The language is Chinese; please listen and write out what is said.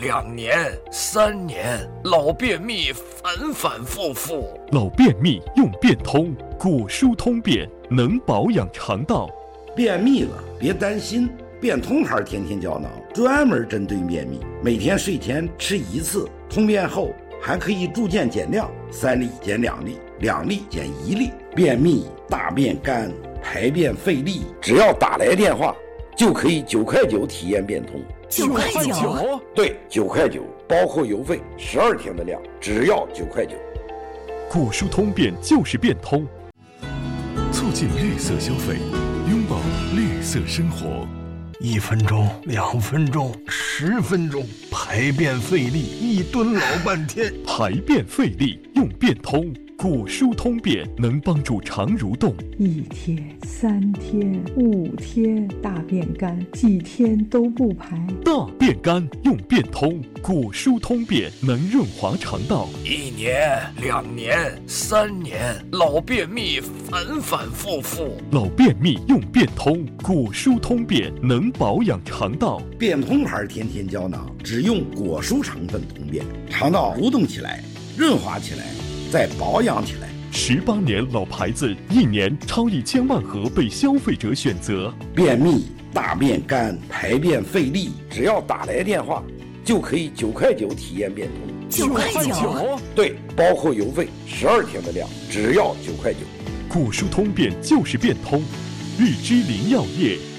2年、3年，老便秘反反复复。 老便秘用便通，果蔬通便能保养肠道。 便秘了别担心，便通牌天天胶囊专门针对便秘，每天睡前吃1次，通便后还可以逐渐减量，3粒减2粒，2粒减1粒。便秘、大便干、排便费力，只要打来电话就可以9块9体验便通。 9块9？ 对，9块9，包括邮费，12天的量，只要9块9。 果蔬通便就是便通， 促进绿色消费，拥抱绿色生活。 1分钟、2分钟、10分钟，排便费力，1蹲老半天。 排便费力用便通，果蔬通便能帮助肠蠕动。 1天、3天、5天，大便干，几天都不排。 大便干用便通，果蔬通便能润滑肠道。 1年、2年、3年，老便秘反反复复。 老便秘用便通，果蔬通便能保养肠道。 便通牌天天胶囊只用果蔬成分通便，肠道蠕动起来，润滑起来，再保养起来。 18年老牌子，1年超1000万盒被消费者选择。 便秘、大便干、排便费力，只要打来电话就可以9块9体验便通。 9块9？ 对，包括邮费，12天的量，只要9块9。 果蔬通便就是便通，日之林药业